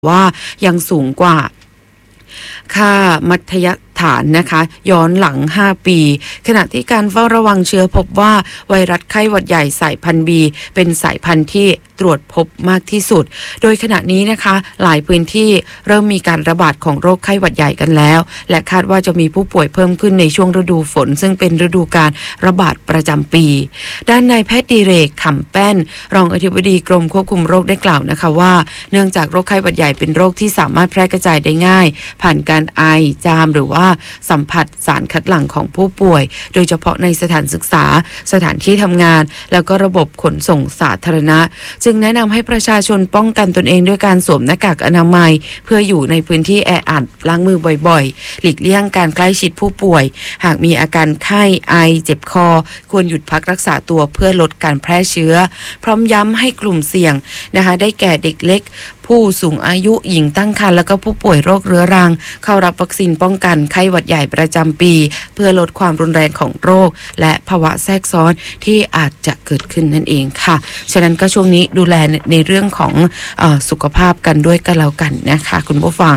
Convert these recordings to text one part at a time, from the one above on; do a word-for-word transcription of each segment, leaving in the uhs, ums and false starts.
ว่ายังสูงกว่าค่ามัธยฐานนะคะย้อนหลังห้าปีขณะที่การเฝ้าระวังเชื้อพบว่าไวรัสไข้หวัดใหญ่สายพันธุ์ B เป็นสายพันธุ์ที่ตรวจพบมากที่สุดโดยขณะนี้นะคะหลายพื้นที่เริ่มมีการระบาดของโรคไข้หวัดใหญ่กันแล้วและคาดว่าจะมีผู้ป่วยเพิ่มขึ้นในช่วงฤดูฝนซึ่งเป็นฤดูการระบาดประจำปีด้านนายแพทย์ดิเรกขำแป้นรองอธิบดีกรมควบคุมโรคได้กล่าวนะคะว่าเนื่องจากโรคไข้หวัดใหญ่เป็นโรคที่สามารถแพร่กระจายได้ง่ายผ่านการไอจามหรือว่าสัมผัสสารคัดหลั่งของผู้ป่วยโดยเฉพาะในสถานศึกษาสถานที่ทำงานแล้วก็ระบบขนส่งสาธารณะจึงแนะนำให้ประชาชนป้องกันตนเองด้วยการสวมหน้ากากอนามัยเพื่ออยู่ในพื้นที่แออัดล้างมือบ่อยๆหลีกเลี่ยงการใกล้ชิดผู้ป่วยหากมีอาการไข้ไอเจ็บคอควรหยุดพักรักษาตัวเพื่อลดการแพร่เชื้อพร้อมย้ำให้กลุ่มเสี่ยงนะคะได้แก่เด็กเล็กผู้สูงอายุหญิงตั้งครรภ์แล้วก็ผู้ป่วยโรคเรื้อรังเข้ารับวัคซีนป้องกันไข้หวัดใหญ่ประจำปีเพื่อลดความรุนแรงของโรคและภาวะแทรกซ้อนที่อาจจะเกิดขึ้นนั่นเองค่ะฉะนั้นก็ช่วงนี้ดูแลในเรื่องของเอ่อสุขภาพกันด้วยกันแล้วกันนะคะคุณผู้ฟัง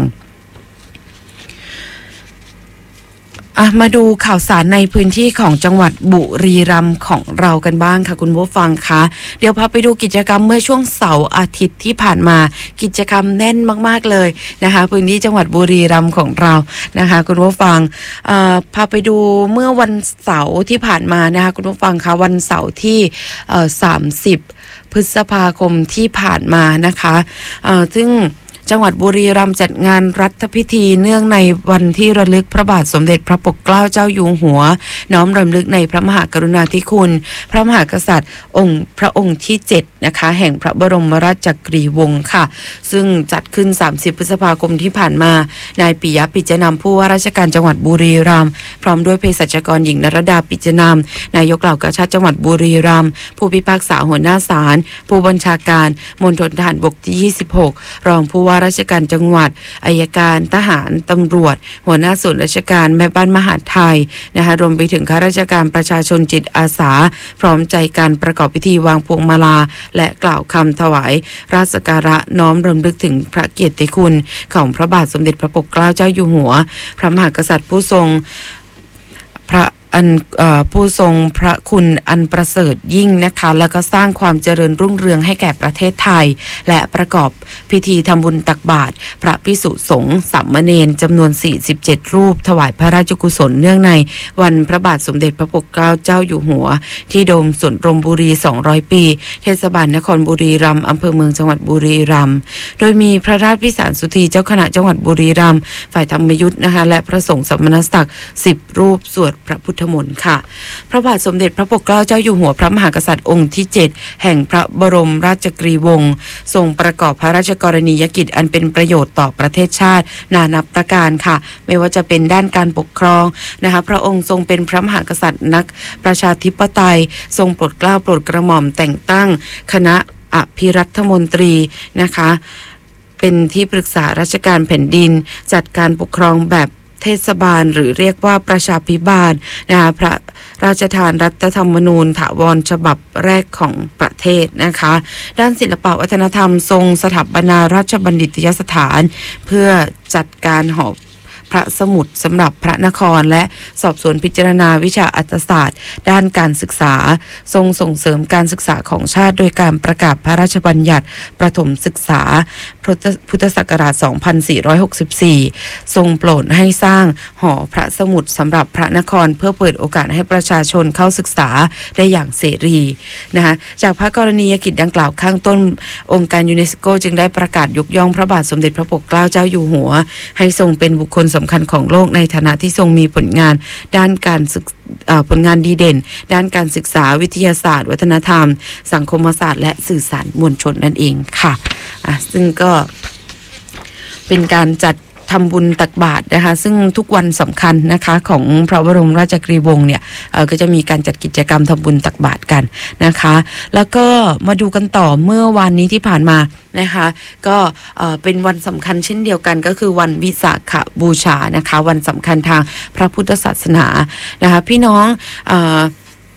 อ่ะมาดูข่าวสารในพื้นที่ของจังหวัดบุรีรัมย์ของเรากันบ้างค่ะคุณผู้ฟังคะเดี๋ยวพาไปดูกิจกรรมเมื่อช่วงเสาร์อาทิตย์ที่ผ่านมากิจกรรมแน่นมากๆเลยนะคะพื้นที่จังหวัดบุรีรัมย์ของเรานะคะคุณผู้ฟังเอ่อพาไปดูเมื่อวันเสาร์ที่ผ่านมานะคะคุณผู้ฟังคะวันเสาร์ที่เอ่อสามสิบพฤษภาคมที่ผ่านมานะคะเอ่อซึ่งจังหวัดบุรีรัมย์จัดงานรัฐพิธีเนื่องในวันที่ระลึกพระบาทสมเด็จพระปกเกล้าเจ้าอยู่หัวน้อมรำลึกในพระมหากรุณาธิคุณพระมหากษัตริย์องค์พระองค์ที่เจ็ดนะคะแห่งพระบรมราชจักรีวงศ์ค่ะซึ่งจัดขึ้นสามสิบพฤษภาคมที่ผ่านมานายปิยะปิจนามผู้ว่าราชการจังหวัดบุรีรัมย์พร้อมด้วยเภสัชกรหญิงนรดาปิจนามนายกเหล่ากาชาดจังหวัดบุรีรัมย์ผู้พิพากษาหัวหน้าศาลผู้บัญชาการมณฑลทหารบกที่ยี่สิบหกรองผู้ว่าราชการจังหวัดอัยการทหารตำรวจหัวหน้าส่วนราชการแม่บ้านมหาดไทยนะคะรวมไปถึงข้าราชการประชาชนจิตอาสาพร้อมใจการประกอบพิธีวางพวงมาลาและกล่าวคำถวายราชสักการะน้อมรำลึกถึงพระเกียรติคุณของพระบาทสมเด็จพระปกเกล้าเจ้าอยู่หัวพระมหากษัตริย์ผู้ทรงพระอันผู้ทรงพระคุณอันประเสริฐยิ่งนะคะแล้วก็สร้างความเจริญรุ่งเรืองให้แก่ประเทศไทยและประกอบพิธีทำบุญตักบาตรพระภิกษุสงฆ์สามเณรจำนวนสี่สิบเจ็ดรูปถวายพระราชกุศลเนื่องในวันพระบาทสมเด็จพระปกเกล้าเจ้าอยู่หัวที่โดมสวนรมบุรีสองร้อยปีเทศบาลนครบุรีรัมย์อำเภอเมืองจังหวัดบุรีรัมย์โดยมีพระราชพิสารสุธีเจ้าคณะจังหวัดบุรีรัมย์ฝ่ายธรรมยุทธ์นะคะและพระสงฆ์สมณศักดิ์สิบรูปสวดพระพุทธมนต์ค่ะพระบาทสมเด็จพระปกเกล้าเจ้าอยู่หัวพระมหากษัตริย์องค์ที่เจ็ดแห่งพระบรมราชจักรีวงศ์ทรงประกอบพระราชกรณียกิจอันเป็นประโยชน์ต่อประเทศชาตินานับประการค่ะไม่ว่าจะเป็นด้านการปกครองนะคะพระองค์ทรงเป็นพระมหากษัตริย์นักประชาธิปไตยทรงโปรดเกล้าโปรดกระหม่อมแต่งตั้งคณะอภิรัฐมนตรีนะคะเป็นที่ปรึกษาราชการแผ่นดินจัดการปกครองแบบเทศบาลหรือเรียกว่าประชาภิบาลนะคะพระราชทานรัฐธรรมนูญถาวรฉบับแรกของประเทศนะคะด้านศิลปวัฒนธรรมทรงสถาปนาราชบัณฑิตยสถานเพื่อจัดการหอพระสมุดสำหรับพระนครและสอบสวนพิจารณาวิชาอัตศาสตร์ด้านการศึกษาทรงส่งเสริมการศึกษาของชาติโดยการประกาศพระราชบัญญัติประถมศึกษาพุทธศักราชสองพันสี่ร้อยหกสิบสี่ทรงโปรดให้สร้างหอพระสมุดสำหรับพระนครเพื่อเปิดโอกาสให้ประชาชนเข้าศึกษาได้อย่างเสรีนะคะจากพระกรณียกิจดังกล่าวข้างต้นองค์การยูเนสโกจึงได้ประกาศยกย่องพระบาทสมเด็จพระปกเกล้าเจ้าอยู่หัวให้ทรงเป็นบุคคลสำคัญของโลกในฐานะที่ทรงมีผลงานด้านการศึกผลงานดีเด่นด้านการศึกษาวิทยาศาสตร์วัฒนธรรมสังคมศาสตร์และสื่อสารมวลชนนั่นเองค่ะอ่ะซึ่งก็เป็นการจัดทำบุญตักบาตรนะคะซึ่งทุกวันสำคัญนะคะของพระบรมราชจักรีวงศ์เนี่ยเอ่อก็จะมีการจัดกิจกรรมทำบุญตักบาตรกันนะคะแล้วก็มาดูกันต่อเมื่อวานนี้ที่ผ่านมานะคะก็เอ่อเป็นวันสำคัญเช่นเดียวกันก็คือวันวิสาขบูชานะคะวันสำคัญทางพระพุทธศาสนานะคะพี่น้องเอ่อ พุ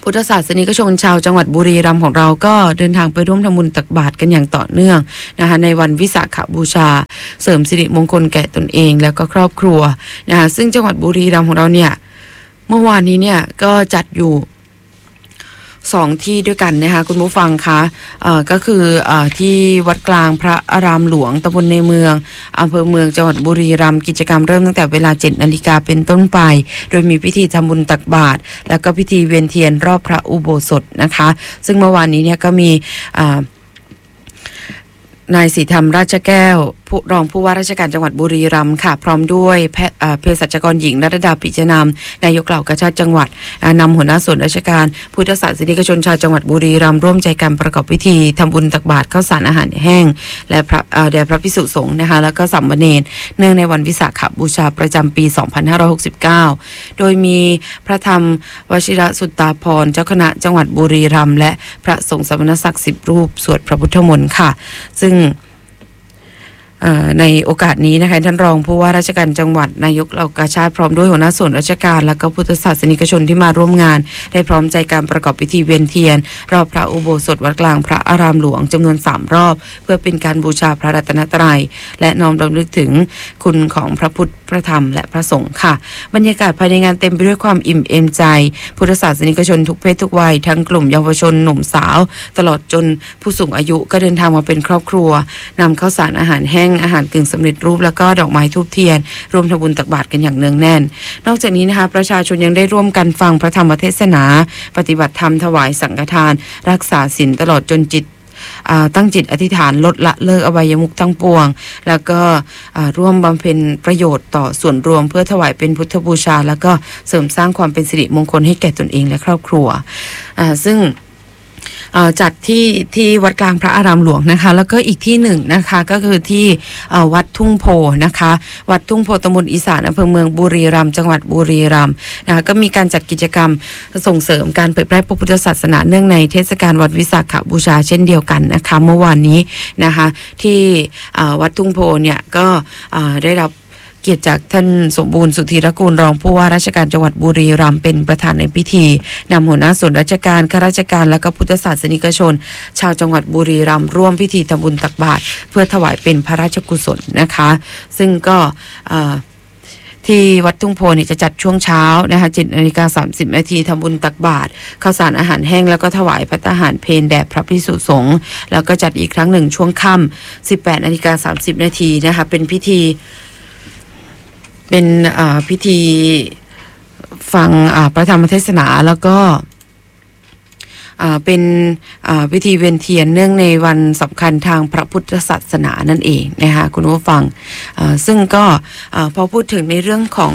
พุทธศาสนิกชนชาวจังหวัดบุรีรัมย์ของเราก็เดินทางไปร่วมทำบุญตักบาตรกันอย่างต่อเนื่องนะคะในวันวิสาขบูชาเสริมสิริมงคลแก่ตนเองแล้วก็ครอบครัวนะคะซึ่งจังหวัดบุรีรัมย์ของเราเนี่ยเมื่อวานนี้เนี่ยก็จัดอยู่สองที่ด้วยกันนะคะคุณผู้ฟังคะเอ่อก็คือเอ่อที่วัดกลางพระอารามหลวงตำบลในเมืองอำเภอเมืองจังหวัดบุรีรัมย์กิจกรรมเริ่มตั้งแต่เวลาเจ็ดนาฬิกาเป็นต้นไปโดยมีพิธีทำบุญตักบาตรแล้วก็พิธีเวียนเทียนรอบพระอุโบสถนะคะซึ่งเมื่อวานนี้เนี่ยก็มีอ่านายศรีธรรมราชแก้วผู้รองผู้ว่าราชการจังหวัดบุรีรัมย์ค่ะพร้อมด้วยแพทย์เภสัชกรหญิงรัตดาปิจนามนายกเหล่ากาชาดจังหวัดนำหัวหน้าส่วนราชการพุทธศาสนิกชนชาวจังหวัดบุรีรัมย์ร่วมใจกันประกอบพิธีทำบุญตักบาตรข้าวสารอาหารแห้งและพระแด่พระภิกษุสงฆ์นะคะแล้วก็สามเณรเนื่องในวันวิสาขบูชาประจำปีสองพันห้าร้อยหกสิบเก้าโดยมีพระธรรมวชิรสุตตาภรณ์เจ้าคณะจังหวัดบุรีรัมย์และพระสงฆ์สมณศักดิ์สิบรูปสวดพระพุทธมนต์ค่ะซึ่งในโอกาสนี้นะคะท่านรองผู้ว่าราชการจังหวัดนายกเหล่ากาชาดพร้อมด้วยหัวหน้าส่วนราชการและก็พุทธศาสนิกชนที่มาร่วมงานได้พร้อมใจการประกอบพิธีเวียนเทียนรอบพระอุโบสถวัดกลางพระอารามหลวงจำนวนสามรอบเพื่อเป็นการบูชาพระรัตนตรัยและน้อมรำลึกถึงคุณของพระพุทธพระธรรมและพระสงฆ์ค่ะบรรยากาศภายในงานเต็มไปด้วยความอิ่มเอมใจพุทธศาสนิกชนทุกเพศทุกวัยทั้งกลุ่มเยาวชนหนุ่มสาวตลอดจนผู้สูงอายุก็เดินทางมาเป็นครอบครัวนำข้าวสารอาหารแห้งอาหารกึ่งสำเร็จรูปแล้วก็ดอกไม้ธูปเทียนรวมทำบุญตักบาตรกันอย่างเนืองแน่นนอกจากนี้นะคะประชาชนยังได้ร่วมกันฟังพระธรรมเทศนาปฏิบัติธรรมถวายสังฆทานรักษาศีลตลอดจนจิตตั้งจิตอธิษฐานลดละเลิกอบายมุขทั้งปวงแล้วก็ร่วมบำเพ็ญประโยชน์ต่อส่วนรวมเพื่อถวายเป็นพุทธบูชาแล้วก็เสริมสร้างความเป็นสิริมงคลให้แก่ตนเองและครอบครัวซึ่งจัดที่ที่วัดกลางพระอารามหลวงนะคะแล้วก็อีกที่หนึ่งนะคะก็คือที่วัดทุ่งโพนะคะวัดทุ่งโพตำบลอีสานอำเภอเมืองบุรีรัมย์จังหวัดบุรีรัมย์นะคะก็มีการจัดกิจกรรมส่งเสริมการเผยแพร่พระพุทธศาสนาเนื่องในเทศกาลวันวิสาขบูชาเช่นเดียวกันนะคะเมื่อวานนี้นะคะที่วัดทุ่งโพเนี่ยก็ได้รับเกียรติจากท่านสมบูรณ์สุธีรกูลรองผู้ว่าราชการจังหวัดบุรีรัมย์เป็นประธานในพิธีนำหัวหน้าส่วนราชการข้าราชการและก็พุทธศาสนิกชนชาวจังหวัดบุรีรัมย์ร่วมพิธีทำบุญตักบาตรเพื่อถวายเป็นพระราชกุศลนะคะซึ่งก็ที่วัดทุ่งโพนี่จะจัดช่วงเช้านะคะเจ็ดนาฬิกาสามสิบนาทีทำบุญตักบาตรข้าวสารอาหารแห้งแล้วก็ถวายภัตตาหารเพลแด่พระภิกษุสงฆ์แล้วก็จัดอีกครั้งหนึ่งช่วงค่ำสิบแปดนาฬิกาสามสิบนาทีนะคะเป็นพิธีเป็นพิธีฟังพระธรรมเทศนาแล้วก็เป็นพิธีเวียนเทียนเนื่องในวันสำคัญทางพระพุทธศาสนานั่นเองนะคะคุณผู้ฟังซึ่งก็พอพูดถึงในเรื่องของ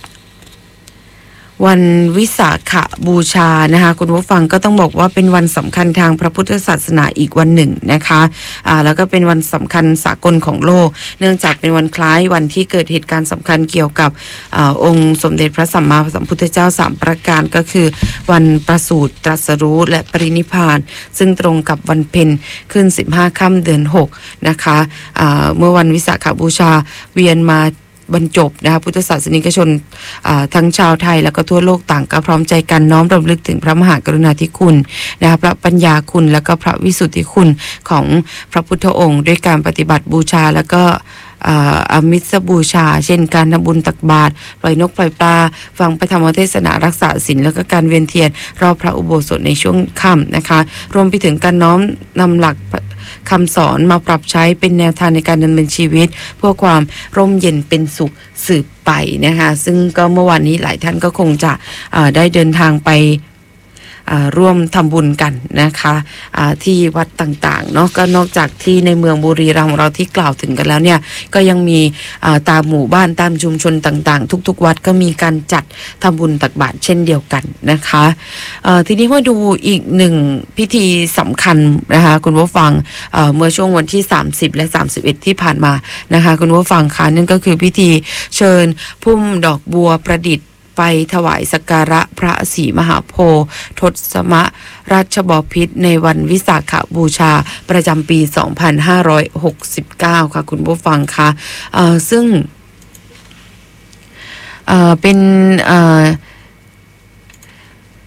วันวิสาขบูชานะคะคุณผู้ฟังก็ต้องบอกว่าเป็นวันสำคัญทางพระพุทธศาสนาอีกวันหนึ่งนะคะอ่าแล้วก็เป็นวันสำคัญสากลของโลกเนื่องจากเป็นวันคล้ายวันที่เกิดเหตุการณ์สำคัญเกี่ยวกับอ่าองค์สมเด็จพระสัมมาสัมพุทธเจ้าสามประการก็คือวันประสูติตรัสรู้และปรินิพพานซึ่งตรงกับวันเพ็ญขึ้นสิบห้าค่ำเดือนหกนะคะอ่าเมื่อวันวิสาขบูชาเวียนมาบรรจบนะคะพุทธศาสนิกชนทั้งชาวไทยแล้วก็ทั่วโลกต่างก็พร้อมใจกันน้อมรำลึกถึงพระมหากรุณาธิคุณนะคะพระปัญญาคุณแล้วก็พระวิสุทธิคุณของพระพุทธองค์ด้วยการปฏิบัติบูชาแล้วก็อามิสบูชาเช่นการทำบุญตักบาตรปล่อยนกปล่อยปลาฟังพระธรรมเทศนารักษาศีลแล้วก็การเวียนเทียนรอบพระอุโบสถในช่วงค่ำนะคะรวมไปถึงการน้อมนำหลักคำสอนมาปรับใช้เป็นแนวทางในการดำเนินชีวิตเพื่อความร่มเย็นเป็นสุขสืบไปนะคะซึ่งก็เมื่อวานนี้หลายท่านก็คงจะได้เดินทางไปร่วมทำบุญกันนะคะที่วัดต่างๆเนาะก็นอกจากที่ในเมืองบุรีรัมย์เราที่กล่าวถึงกันแล้วเนี่ยก็ยังมีตามหมู่บ้านตามชุมชนต่างๆทุกๆวัดก็มีการจัดทำบุญตักบาตรเช่นเดียวกันนะคะทีนี้มาดูอีกหนึ่งพิธีสำคัญนะคะคุณผู้ฟังเมื่อช่วงวันที่สามสิบและสามสิบเอ็ดที่ผ่านมานะคะคุณผู้ฟังคะนั่นก็คือพิธีเชิญพุ่มดอกบัวประดิษฐ์ไปถวายสักการะพระศรีมหาโพธิ์ทศมราชบพิตรในวันวิสาขบูชาประจำปีสองพันห้าร้อยหกสิบเก้าค่ะคุณผู้ฟังคะเอ่อซึ่งเอ่อเป็นเอ่อ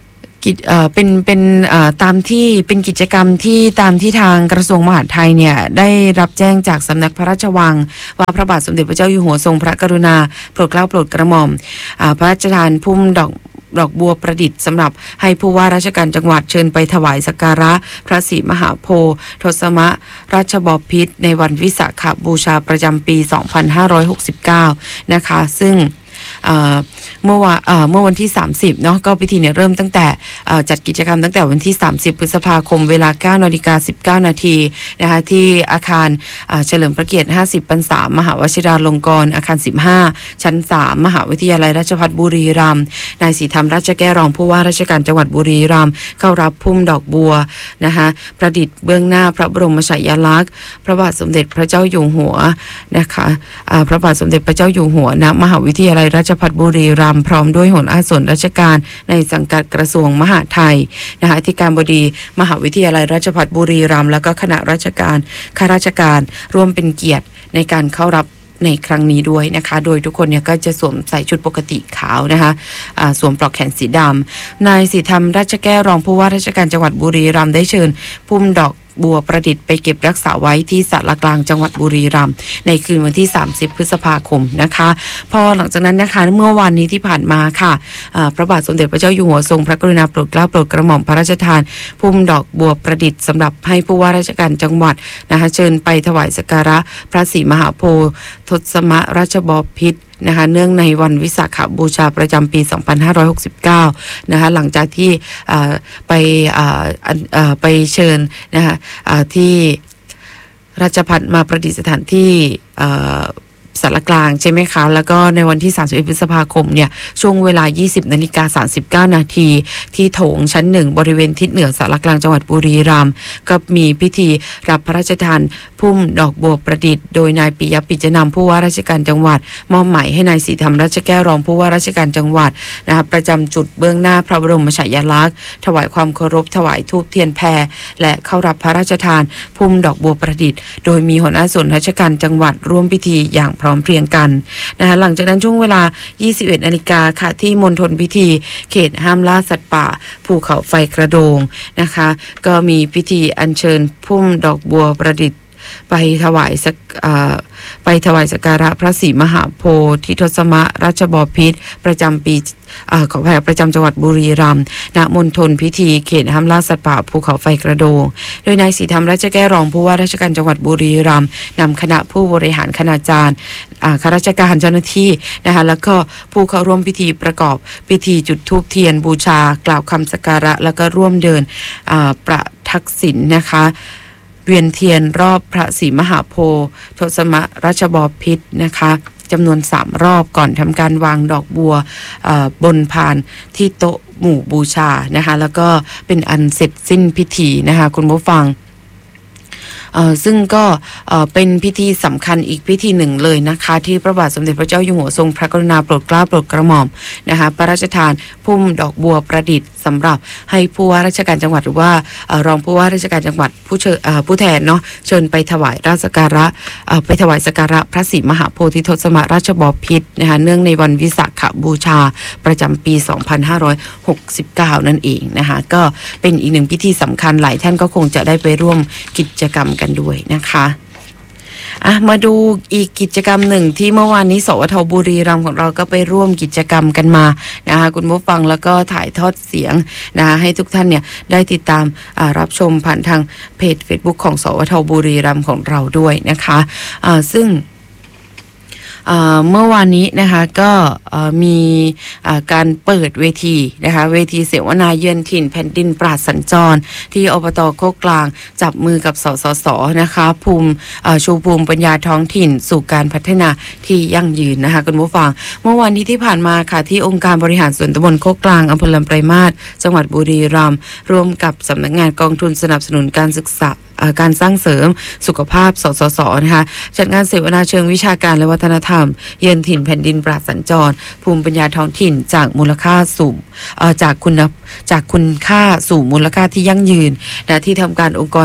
กิจเอ่อเป็นเป็นเอ่อตามที่เป็นกิจกรรมที่ตามที่ทางกระทรวงมหาดไทยเนี่ยได้รับแจ้งจากสำนักพระราชวังว่าพระบาทสมเด็จพระเจ้าอยู่หัวทรงพระกรุณาโปรดเกล้าโปรดกระหม่อมอ่าพระราชทานพุ่มดอกดอกบัวประดิษฐ์สำหรับให้ผู้ว่าราชการจังหวัดเชิญไปถวายสักการะพระศรีมหาโพธิ์ทศมราชบพิตรในวันวิสาขบูชาประจำปี สองพันห้าร้อยหกสิบเก้า นะคะซึ่งเมื่อวันเมื่อวันที่สามสิบเนาะก็พิธีเนี่ยเริ่มตั้งแต่จัดกิจกรรมตั้งแต่วันที่สามสิบพฤษภาคมเวลา เก้านาฬิกาสิบเก้านาทีนะคะที่อาคารเฉลิมพระเกียรติห้าสิบพรรษามหาวชิราลงกรณ์อาคารสิบห้าชั้นสามมหาวิทยาลัยราชภัฏบุรีรัมย์นายศรีธรรมราชแก้วรองผู้ว่าราชการจังหวัดบุรีรัมย์เข้ารับพุ่มดอกบัวนะคะประดิษฐ์เบื้องหน้าพระบรมฉายาลักษณ์พระบาทสมเด็จพระเจ้าอยู่หัวนะคะพระบาทสมเด็จพระเจ้าอยู่หัวณมหาวิทยาลัยราชภัฏบุรีรัมย์พร้อมด้วยหัวหน้าส่วนราชการในสังกัดกระทรวงมหาดไทยนะคะอธิการบดีมหาวิทยาลัยราชภัฏบุรีรัมย์แล้วก็คณะราชการข้าราชการร่วมเป็นเกียรติในการเข้ารับในครั้งนี้ด้วยนะคะโดยทุกคนเนี่ยก็จะสวมใส่ชุดปกติขาวนะคะะสวมปลอกแขนสีดำนายศรีธรรมราชแก้วรองผู้ว่าราชการจังหวัดบุรีรัมย์ได้เชิญพุ่มดอกบัวประดิษฐ์ไปเก็บรักษาไว้ที่ศาลากลางจังหวัดบุรีรัมย์ในคืนวันที่สามสิบพฤษภาคมนะคะพอหลังจากนั้นนะคะเมื่อวานนี้ที่ผ่านมาค่ะพระบาทสมเด็จพระเจ้าอยู่หัวทรงพระกรุณาโปรดเกล้าโปรดกระหม่อมพระราชทานพุ่มดอกบัวประดิษฐ์สำหรับให้ผู้ว่าราชการจังหวัดนะคะเชิญไปถวายสักการะพระศรีมหาโพธิ์ทศมราชบพิตรนะคะเนื่องในวันวิสาขบูชาประจำปี สองพันห้าร้อยหกสิบเก้า นะคะหลังจากที่ไปไปเชิญนะคะที่ราชภัฏมาประดิษฐานที่สารกลางใช่ไหมคะแล้วก็ในวันที่สามสิบเอ็ดพฤษภาคมเนี่ยช่วงเวลา ยี่สิบนาฬิกาสามสิบเก้านาทีที่โถงชั้นหนึ่งบริเวณทิศเหนือสารกลางจังหวัดบุรีรัมย์ก็มีพิธีรับพระราชทานพุ่มดอกบัวประดิษฐ์โดยนายปิยะปิจนำผู้ว่าราชการจังหวัดมอบหมายให้นายศรีธรรมราชแก้วรองผู้ว่าราชการจังหวัดนะคะประจำจุดเบื้องหน้าพระบรมฉายาลักษณ์ถวายความเคารพถวายธูปเทียนแพรและเข้ารับพระราชทานพุ่มดอกบัวประดิษฐ์โดยมีหัวหน้าส่วนราชการจังหวัดร่วมพิธีอย่างพร้อมเพรียงกันนะคะหลังจากนั้นช่วงเวลา ยี่สิบเอ็ดนาฬิกาค่ะที่มณฑลพิธีเขตห้ามล่าสัตว์ป่าภูเขาไฟกระโดงนะคะก็มีพิธีอัญเชิญพุ่มดอกบัวประดิษฐ์ไปถวายสักไปถวายสักการะพระศรีมหาโพธิทศมราชบพิตรประจำปีขออภัยประจำจังหวัดบุรีรัมย์ณมณฑลพิธีเขตห้ามล่าสัตว์ป่าภูเขาไฟกระโดงโดยนายศรีธรรมราชแก้วรองผู้ว่าราชการจังหวัดบุรีรัมย์นำคณะผู้บริหารคณาจารย์ข้าราชการเจ้าหน้าที่นะคะแล้วก็ผู้เข้าร่วมพิธีประกอบพิธีจุดธูปเทียนบูชากล่าวคำสักการะแล้วก็ร่วมเดินประทักษิณนะคะเวียนเทียนรอบพระศรีมหาโพธิ์ทศมราชบพิตรนะคะจำนวนสามรอบก่อนทำการวางดอกบัวบนพานที่โต๊ะหมู่บูชานะคะแล้วก็เป็นอันเสร็จสิ้นพิธีนะคะคุณผู้ฟังซึ่งก็เป็นพิธีสำคัญอีกพิธีหนึ่งเลยนะคะที่พระบาทสมเด็จพระเจ้าอยู่หัวทรงพระกรุณาโปรดเกล้าโปรดกระหม่อมนะคะพระราชทานพุ่มดอกบัวประดิษฐ์สำหรับให้ผู้ว่าราชการจังหวัดหรือว่ารองผู้ว่าราชการจังหวัดผู้เชิญผู้แทนเนาะเชิญไปถวายราชการะไปถวายสักการะพระศรีมหาโพธิทศมราชบพิตรนะคะเนื่องในวันวิสาขบูชาประจำปี สองพันห้าร้อยหกสิบเก้า นั่นเองนะคะก็เป็นอีกหนึ่งพิธีสำคัญหลายท่านก็คงจะได้ไปร่วมกิจกรรมกันด้วยนะคะอ่ะมาดูอีกกิจกรรมหนึ่งที่เมื่อวานนี้สวทบุรีรัมย์ของเราก็ไปร่วมกิจกรรมกันมานะคะคุณผู้ฟังแล้วก็ถ่ายทอดเสียงนะคะให้ทุกท่านเนี่ยได้ติดตามรับชมผ่านทางเพจ Facebook ของสวทบุรีรัมย์ของเราด้วยนะคะอ่าซึ่งเมื่อวานนี้นะคะก็มีการเปิดเวทีนะคะเวทีเสวนาเยือนถิ่นแผ่นดินปราศสัญจรที่อบต.โคกกลางจับมือกับสสส.นะคะภูมิชูภูมิปัญญาท้องถิ่นสู่การพัฒนาที่ยั่งยืนนะคะคุณผู้ฟังเมื่อวานนี้ที่ผ่านมาค่ะที่องค์การบริหารส่วนตำบลโคกกลางอำเภอลำปลายมาศจังหวัดบุรีรัมย์ร่วมกับสำนักงานกองทุนสนับสนุนการศึกษาการสร้างเสริมสุขภาพสสส.นะคะจัดงานเสวนาเชิงวิชาการและวัฒนธรรมเยือนถิ่นแผ่นดินปราศสัญจรภูมิปัญญาท้องถิ่นจากมูลค่าสู่จากคุณจากคุณค่าสู่มูลค่าที่ยั่งยืนและที่ทำการองค์กร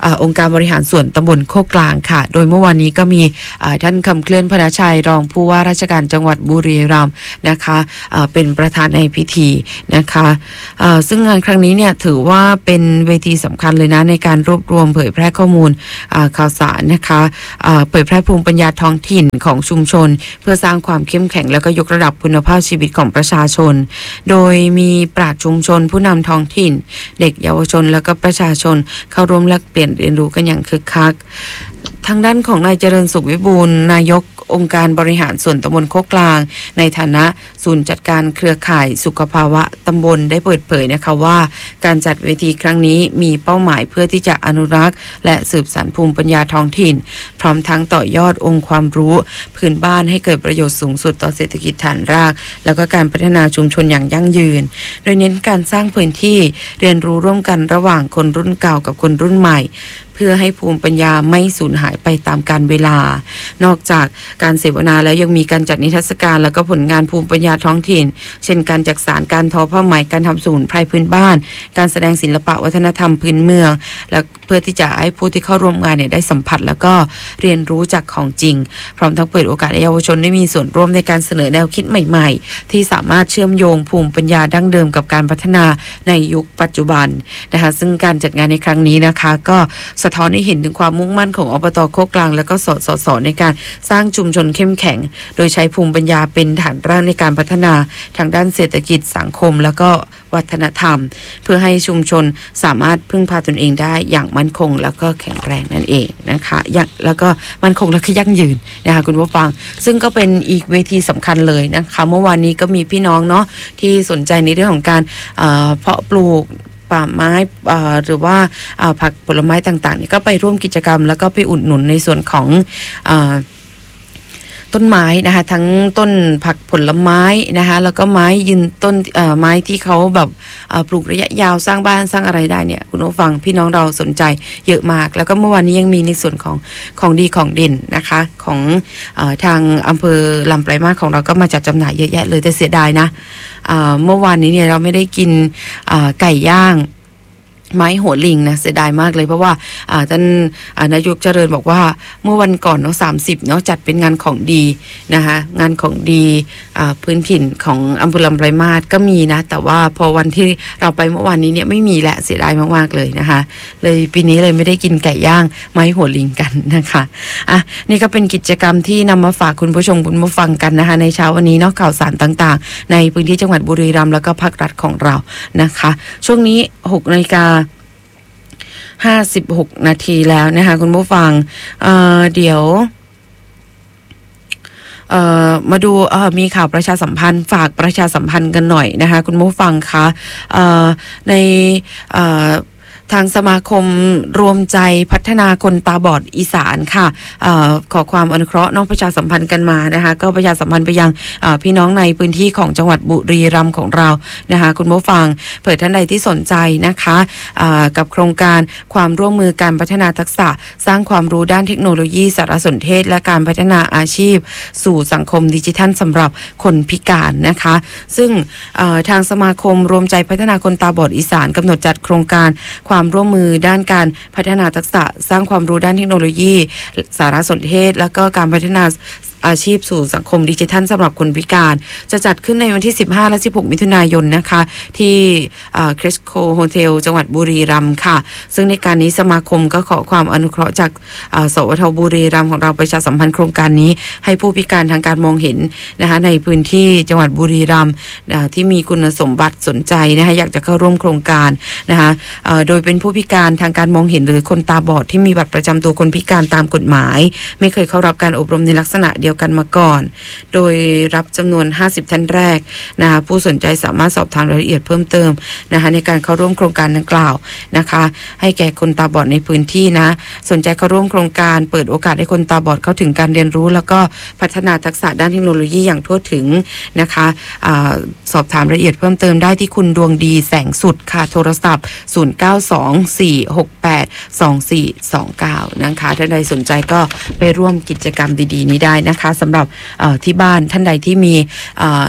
อาองค์การบริหารส่วนตำบลโคกกลางค่ะโดยเมื่อวานนี้ก็มีท่านคำเคลื่อนพนาชัยรองผู้ว่าราชการจังหวัดบุรีรัมย์นะคะเป็นประธานในพิธีนะคะซึ่งงานครั้งนี้เนี่ยถือว่าเป็นเวทีสำคัญเลยนะในการรวบรวมเผยแพร่ข้อมูลข่าวสารนะคะเผยแพร่ภูมิปัญญาท้องถิ่นของชุมชนเพื่อสร้างความเข้มแข็งและก็ยกระดับคุณภาพชีวิตของประชาชนโดยมีปราชญ์ชุมชนผู้นำท้องถิ่นเด็กเยาวชนและก็ประชาชนเข้าร่วมแลกเปลี่ยนเรียนรู้กันอย่างคึกคักทางด้านของนายเจริญสุขวิบูลย์นายกองค์การบริหารส่วนตำบลโคกกลางในฐานะศูนย์จัดการเครือข่ายสุขภาวะตำบลได้เปิดเผยนะคะว่าการจัดเวทีครั้งนี้มีเป้าหมายเพื่อที่จะอนุรักษ์และสืบสานภูมิปัญญาท้องถิ่นพร้อมทั้งต่อยอดองค์ความรู้พื้นบ้านให้เกิดประโยชน์สูงสุดต่อเศรษฐกิจฐานรากแล้วก็การพัฒนาชุมชนอย่างยั่งยืนโดยเน้นการสร้างพื้นที่เรียนรู้ร่วมกันระหว่างคนรุ่นเก่ากับคนรุ่นใหม่เพื่อให้ภูมิปัญญาไม่สูญหายไปตามกาลเวลานอกจากการเสวนาแล้วยังมีการจัดนิทรรศการแล้วก็ผลงานภูมิปัญญาท้องถิ่นเช่นการจักสานการทอผ้าไหมการทำสมุนไพรพื้นบ้านการแสดงศิลปะวัฒนธรรมพื้นเมืองและเพื่อที่จะให้ผู้ที่เข้าร่วมงานเนี่ยได้สัมผัสแล้วก็เรียนรู้จากของจริงพร้อมทั้งเปิดโอกาสให้เยาวชนได้มีส่วนร่วมในการเสนอแนวคิดใหม่ๆที่สามารถเชื่อมโยงภูมิปัญญาดั้งเดิมกับการพัฒนาในยุคปัจจุบันนะคะซึ่งการจัดงานในครั้งนี้นะคะก็สะท้อนให้เห็นถึงความมุ่งมั่นของอบต.โคกกลางและก็สสสในการสร้างชุมชนเข้มแข็งโดยใช้ภูมิปัญญาเป็นฐานรากในการพัฒนาทางด้านเศรษฐกิจสังคมแล้วก็วัฒนธรรมเพื่อให้ชุมชนสามารถพึ่งพาตนเองได้อย่างมั่นคงแล้วก็แข็งแรงนั่นเองนะคะอย่างแล้วก็มั่นคงและก็ยั่งยืนนะคะคุณผู้ฟังซึ่งก็เป็นอีกเวทีสำคัญเลยนะคะเมื่อวานนี้ก็มีพี่น้องเนาะที่สนใจในเรื่องของการเอ่อเพาะปลูกป่าไม้หรือว่าผักผลไม้ต่างๆนี่ก็ไปร่วมกิจกรรมแล้วก็ไปอุดหนุนในส่วนของต้นไม้นะคะทั้งต้นผักผลไม้นะคะแล้วก็ไม้ยืนต้นไม้ที่เขาแบบปลูกระยะยาวสร้างบ้านสร้างอะไรได้เนี่ยคุณผู้ฟังพี่น้องเราสนใจเยอะมากแล้วก็เมื่อวานนี้ยังมีในส่วนของของดีของเด่นนะคะของทางอำเภอลำปลายมาสของเราก็มาจัดจำหน่ายเยอะแยะเลยแต่เสียดายนะเมื่อวานนี้เนี่ยเราไม่ได้กินไก่ย่างไม้หัวลิงนะเสียดายมากเลยเพราะว่าท่านนายกเจริญบอกว่าเมื่อวันก่อนเนาะสามสิบเนาะจัดเป็นงานของดีนะคะงานของดีพื้นถิ่นของอำเภอลำปลายมาสก็มีนะแต่ว่าพอวันที่เราไปเมื่อวานนี้เนี่ยไม่มีแหละเสียดายมากๆเลยนะคะเลยปีนี้เลยไม่ได้กินไก่ย่างไม้หัวลิงกันนะคะอ่ะนี่ก็เป็นกิจกรรมที่นำมาฝากคุณผู้ชมคุณผู้ฟังกันนะคะในเช้าวันนี้เนาะข่าวสารต่างๆในพื้นที่จังหวัดบุรีรัมย์แล้วก็ภาครัฐของเรานะคะช่วงนี้หกนาฬิกาห้าสิบหกนาทีแล้วนะคะคุณผู้ฟัง เอ่อ เดี๋ยวเอ่อมาดูเอ่อมีข่าวประชาสัมพันธ์ฝากประชาสัมพันธ์กันหน่อยนะคะคุณผู้ฟังคะเอ่อในเอ่อทางสมาคมรวมใจพัฒนาคนตาบอดอีสานค่ะอขอความอนุเคราะห์น้องประชาสัมพันธ์กันมานะคะก็ประชาสัมพันธ์ไปยังพี่น้องในพื้นที่ของจังหวัดบุรีรัมย์ของเรานะคะคุณผู้ฟังเผื่อท่านใดที่สนใจนะคะกับโครงการความร่วมมือการพัฒนาทักษะสร้างความรู้ด้านเทคโนโลยีสารสนเทศและการพัฒนาอาชีพสู่สังคมดิจิทัลสำหรับคนพิการนะคะซึ่งทางสมาคมรวมใจพัฒนาคนตาบอดอีสานกำหนดจัดโครงการความร่วมมือด้านการพัฒนาทักษะสร้างความรู้ด้านเทคโนโลยีสารสนเทศและก็การพัฒนาอาชีพสู่สังคมดิจิทัลสำหรับคนพิการจะจัดขึ้นในวันที่สิบห้าและสิบหกมิถุนายนนะคะที่คริสโคโฮเทลจังหวัดบุรีรัมย์ค่ะซึ่งในการนี้สมาคมก็ขอความอนุเคราะห์จากสวทบุรีรัมย์ของเราประชาสัมพันธ์โครงการนี้ให้ผู้พิการทางการมองเห็นนะคะในพื้นที่จังหวัดบุรีรัมย์ที่มีคุณสมบัติสนใจนะคะอยากจะเข้าร่วมโครงการนะคะโดยเป็นผู้พิการทางการมองเห็นหรือคนตาบอดที่มีบัตรประจำตัวคนพิการตามกฎหมายไม่เคยเข้ารับการอบรมในลักษณะเดียวกันมาก่อนโดยรับจำนวนห้าสิบท่านแรกนะคะผู้สนใจสามารถสอบถามรายละเอียดเพิ่มเติมนะคะในการเข้าร่วมโครงการดังกล่าวนะคะให้แก่คนตาบอดในพื้นที่นะสนใจเข้าร่วมโครงการเปิดโอกาสให้คนตาบอดเข้าถึงการเรียนรู้แล้วก็พัฒนาทักษะด้านเทคโนโลยีอย่างทั่วถึงนะคะอาสอบถามรายละเอียดเพิ่มเติมได้ที่คุณดวงดีแสงสุดค่ะโทรศัพท์ศูนย์ เก้า สอง สี่ หก แปด สอง สี่ สอง เก้านะคะท่านใดสนใจก็ไปร่วมกิจกรรมดีๆนี้ได้นะคะสำหรับที่บ้านท่านใดที่มี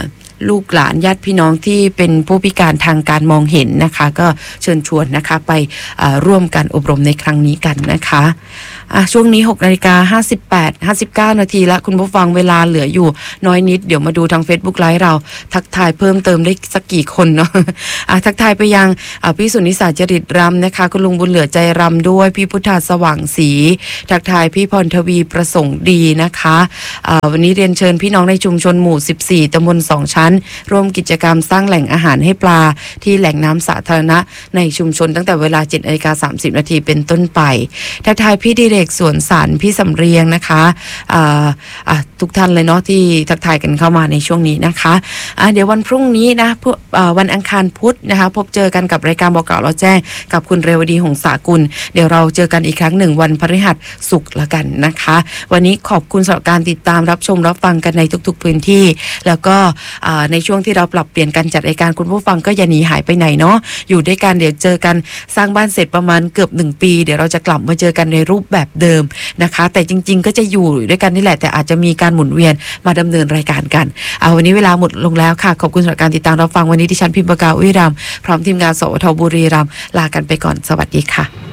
ลูกหลานญาติพี่น้องที่เป็นผู้พิการทางการมองเห็นนะคะก็เชิญชวนนะคะไปร่วมกันอบรมในครั้งนี้กันนะคะอ่ะช่วงนี้หกนาฬิกาห้าสิบแปด ห้าสิบเก้านาทีละคุณผู้ฟังเวลาเหลืออยู่น้อยนิดเดี๋ยวมาดูทาง Facebook ไลฟ์เราทักทายเพิ่มเติมได้สักกี่คนเนาะอ่ะทักทายไปยังอ่ะพี่สุนิสาจริตรำนะคะคุณลุงบุญเหลือใจรำด้วยพี่พุทธาสว่างศรีทักทายพี่พรทวีประสงค์ดีนะคะอ่าวันนี้เรียนเชิญพี่น้องในชุมชนหมู่สิบสี่ตำบลสองชั้นร่วมกิจกรรมสร้างแหล่งอาหารให้ปลาที่แหล่งน้ำสาธารณะในชุมชนตั้งแต่เวลา เจ็ดนาฬิกาสามสิบนาทีเป็นต้นไปทักทายพี่ดิเรกสวนสารพี่สำเรียงนะคะอ่าอ่าทุกท่านเลยเนาะที่ทักทายกันเข้ามาในช่วงนี้นะคะอ่าเดี๋ยววันพรุ่งนี้นะวันอังคารพุธนะคะพบเจอกันกับรายการบอกกล่าวเราแจ้งกับคุณเรวดีหงสากุลเดี๋ยวเราเจอกันอีกครั้งหนึ่งวันพฤหัสศุกร์ละกันนะคะวันนี้ขอบคุณสำหรับการติดตามรับชมรับฟังกันในทุกๆพื้นที่แล้วก็ในช่วงที่เราปรับเปลี่ยนการจัดรายการคุณผู้ฟังก็อย่าหนีหายไปไหนเนาะอยู่ด้วยกันเดี๋ยวเจอกันสร้างบ้านเสร็จประมาณเกือบหนึ่งปีเดี๋ยวเราจะกลับมาเจอกันในรูปแบบเดิมนะคะแต่จริงๆก็จะอยู่ด้วยกันนี่แหละแต่อาจจะมีการหมุนเวียนมาดำเนินรายการกันเอาวันนี้เวลาหมดลงแล้วค่ะขอบคุณสำหรับการติดตามรับฟังวันนี้ดิฉันพิมพ์ปากาอุ้ยรำพร้อมทีมงานสวทบุรีรัมย์ลากันไปก่อนสวัสดีค่ะ